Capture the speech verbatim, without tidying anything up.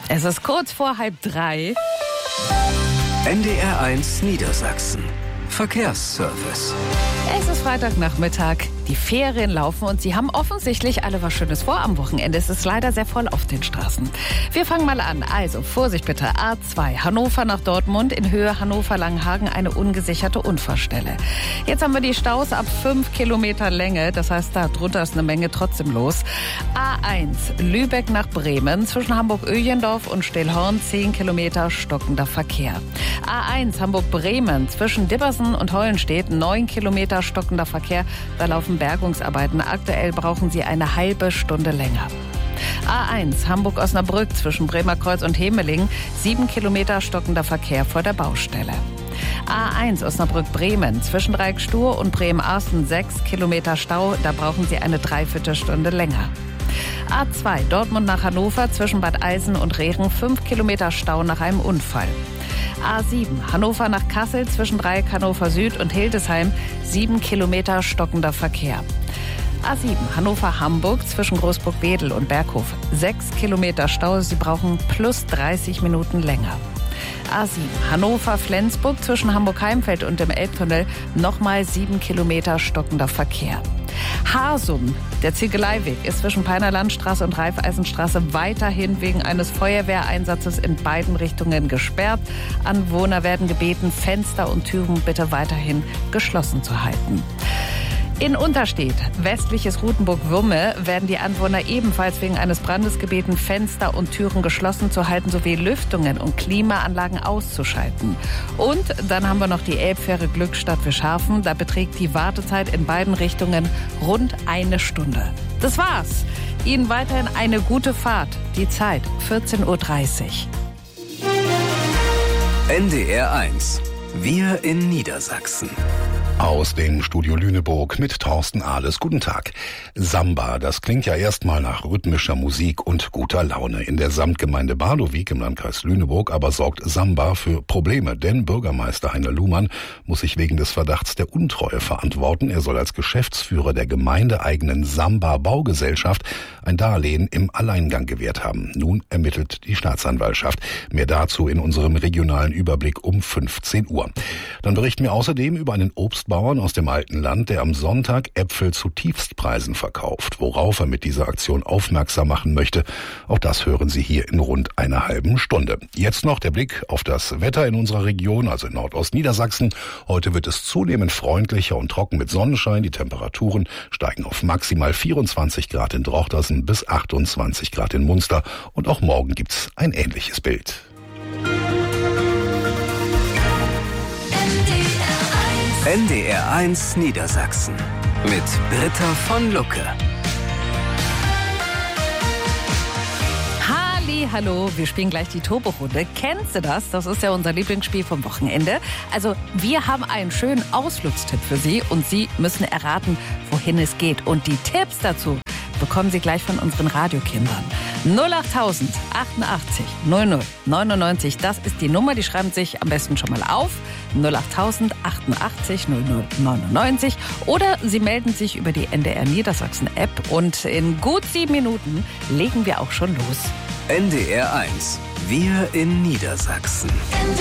Es ist kurz vor halb drei. N D R eins Niedersachsen. Verkehrsservice. Es ist Freitagnachmittag, die Ferien laufen und Sie haben offensichtlich alle was Schönes vor am Wochenende. Es ist leider sehr voll auf den Straßen. Wir fangen mal an. Also Vorsicht bitte, A zwei, Hannover nach Dortmund, in Höhe Hannover-Langenhagen eine ungesicherte Unfallstelle. Jetzt haben wir die Staus ab fünf Kilometer Länge, das heißt, da drunter ist eine Menge trotzdem los. A eins, Lübeck nach Bremen, zwischen Hamburg-Öjendorf und Stillhorn zehn Kilometer stockender Verkehr. A eins, Hamburg-Bremen, zwischen Dibbersen und Hollenstedt neun Kilometer stockender Verkehr, da laufen Bergungsarbeiten. Aktuell brauchen Sie eine halbe Stunde länger. A eins, Hamburg-Osnabrück zwischen Bremerkreuz und Hemeling, sieben Kilometer stockender Verkehr vor der Baustelle. A eins, Osnabrück-Bremen zwischen Dreieckstuhr und Bremen-Arsten, sechs Kilometer Stau, da brauchen Sie eine Dreiviertelstunde länger. A zwei, Dortmund nach Hannover zwischen Bad Eilsen und Rehren, fünf Kilometer Stau nach einem Unfall. A sieben, Hannover nach Kassel zwischen Dreieck Hannover Süd und Hildesheim, sieben Kilometer stockender Verkehr. A sieben, Hannover-Hamburg zwischen Großburg-Wedel und Berghof, sechs Kilometer Stau, Sie brauchen plus dreißig Minuten länger. A sieben, Hannover-Flensburg zwischen Hamburg-Heimfeld und dem Elbtunnel, nochmal sieben Kilometer stockender Verkehr. Harsum, der Ziegeleiweg, ist zwischen Peiner Landstraße und Raiffeisenstraße weiterhin wegen eines Feuerwehreinsatzes in beiden Richtungen gesperrt. Anwohner werden gebeten, Fenster und Türen bitte weiterhin geschlossen zu halten. In Unterstedt, westliches Rutenburg-Würme, werden die Anwohner ebenfalls wegen eines Brandes gebeten, Fenster und Türen geschlossen zu halten sowie Lüftungen und Klimaanlagen auszuschalten. Und dann haben wir noch die Elbfähre Glückstadt Wischhafen. Da beträgt die Wartezeit in beiden Richtungen rund eine Stunde. Das war's. Ihnen weiterhin eine gute Fahrt. Die Zeit vierzehn Uhr dreißig. N D R eins. Wir in Niedersachsen. Aus dem Studio Lüneburg mit Thorsten Ahles. Guten Tag. Samba, das klingt ja erstmal nach rhythmischer Musik und guter Laune. In der Samtgemeinde Bardowiek im Landkreis Lüneburg aber sorgt Samba für Probleme, denn Bürgermeister Heiner Luhmann muss sich wegen des Verdachts der Untreue verantworten. Er soll als Geschäftsführer der gemeindeeigenen Samba-Baugesellschaft ein Darlehen im Alleingang gewährt haben. Nun ermittelt die Staatsanwaltschaft. Mehr dazu in unserem regionalen Überblick um fünfzehn Uhr. Dann berichten wir außerdem über einen Obst Bauern aus dem alten Land, der am Sonntag Äpfel zu Tiefstpreisen verkauft. Worauf er mit dieser Aktion aufmerksam machen möchte, auch das hören Sie hier in rund einer halben Stunde. Jetzt noch der Blick auf das Wetter in unserer Region, also in Nordostniedersachsen. Heute wird es zunehmend freundlicher und trocken mit Sonnenschein. Die Temperaturen steigen auf maximal vierundzwanzig Grad in Drochtersen bis achtundzwanzig Grad in Munster. Und auch morgen gibt's ein ähnliches Bild. N D R eins Niedersachsen mit Britta von Lucke. Halli, hallo, wir spielen gleich die Turbo-Runde. Kennst du das? Das ist ja unser Lieblingsspiel vom Wochenende. Also wir haben einen schönen Ausflugstipp für Sie und Sie müssen erraten, wohin es geht. Und die Tipps dazu bekommen Sie gleich von unseren Radiokindern. null acht tausend achtundachtzig null null neunundneunzig, das ist die Nummer, die schreiben sich am besten schon mal auf. null acht tausend achtundachtzig null null neunundneunzig oder Sie melden sich über die N D R Niedersachsen App und in gut sieben Minuten legen wir auch schon los. N D R eins. Wir in Niedersachsen.